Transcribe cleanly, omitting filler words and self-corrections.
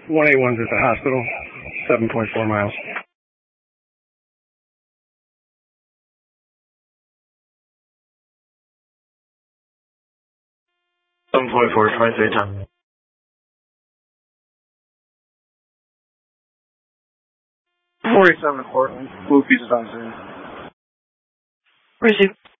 181's at the hospital, 7.4 miles. 7.4, 23 time. 47 Portland, Blue Pizza Dog. Receive.